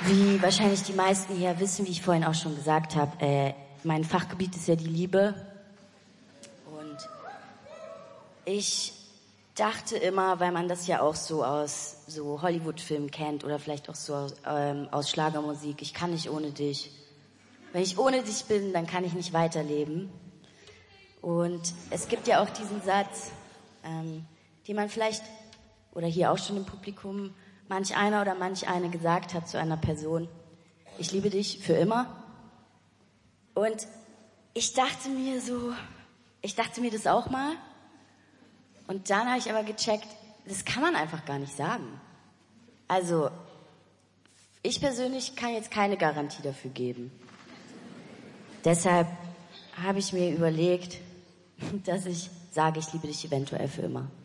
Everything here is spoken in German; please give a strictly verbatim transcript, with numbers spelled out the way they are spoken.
Wie wahrscheinlich die meisten hier wissen, wie ich vorhin auch schon gesagt habe, äh, mein Fachgebiet ist ja die Liebe. Und ich dachte immer, weil man das ja auch so aus so Hollywood-Filmen kennt oder vielleicht auch so aus, ähm, aus Schlagermusik, ich kann nicht ohne dich. Wenn ich ohne dich bin, dann kann ich nicht weiterleben. Und es gibt ja auch diesen Satz, ähm, den man vielleicht, oder hier auch schon im Publikum, manch einer oder manch eine gesagt hat zu einer Person, ich liebe dich für immer. Und ich dachte mir so, ich dachte mir das auch mal. Und dann habe ich aber gecheckt, das kann man einfach gar nicht sagen. Also, ich persönlich kann jetzt keine Garantie dafür geben. Deshalb habe ich mir überlegt, dass ich sage, ich liebe dich eventuell für immer.